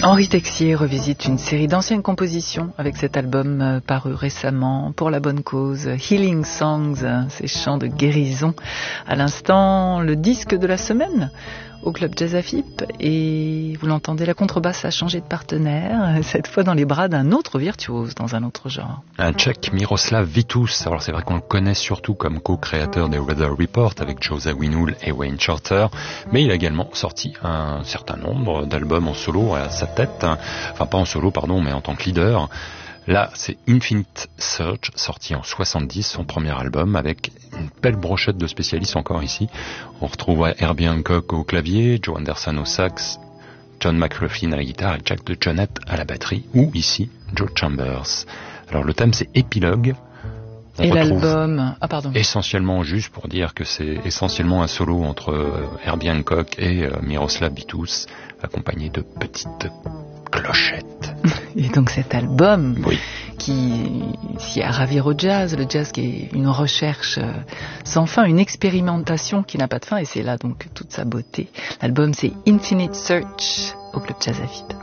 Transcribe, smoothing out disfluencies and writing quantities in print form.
Henri Texier revisite une série d'anciennes compositions avec cet album paru récemment pour la bonne cause, Healing Songs, ces chants de guérison. À l'instant, le disque de la semaine au Club Jazz AFIP, et vous l'entendez, la contrebasse a changé de partenaire, cette fois dans les bras d'un autre virtuose dans un autre genre. Un Tchèque, Miroslav Vitous. Alors c'est vrai qu'on le connaît surtout comme co-créateur des Weather Report avec Joe Zawinul et Wayne Shorter, mais il a également sorti un certain nombre d'albums en solo à sa tête, enfin pas en solo pardon, mais en tant que leader. Là, c'est Infinite Search, sorti en 70, son premier album, avec une belle brochette de spécialistes encore ici. On retrouve Herbie Hancock au clavier, Joe Anderson au sax, John McLaughlin à la guitare et Jack DeJohnette à la batterie, ou ici, Joe Chambers. Alors le thème, c'est Épilogue. Et l'album, essentiellement, juste pour dire que c'est essentiellement un solo entre Herbie Hancock et Miroslav Vitous, accompagné de petites clochettes. Et donc cet album, oui, qui a ravir au jazz, le jazz qui est une recherche sans fin, une expérimentation qui n'a pas de fin, et c'est là donc toute sa beauté. L'album c'est Infinite Search au Club Jazz AFIP.